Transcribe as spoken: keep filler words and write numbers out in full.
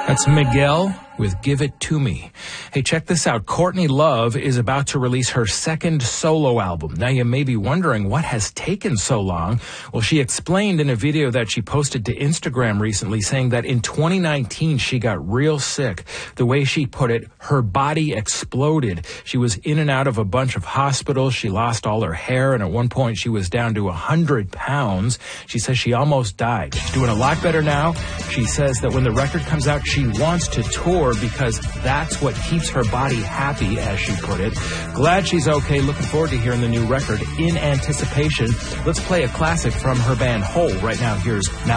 That's Miguel with Give It To Me. Hey, check this out. Courtney Love is about to release her second solo album. Now, you may be wondering what has taken so long. Well, she explained in a video that she posted to Instagram recently, saying that in twenty nineteen, she got real sick. The way she put it, her body exploded. She was in and out of a bunch of hospitals. She lost all her hair, and at one point, she was down to one hundred pounds. She says she almost died. She's doing a lot better now. She says that when the record comes out, she wants to tour because that's what keeps her body happy, as she put it. Glad she's okay. Looking forward to hearing the new record in anticipation. Let's play a classic from her band Hole. Right now, here's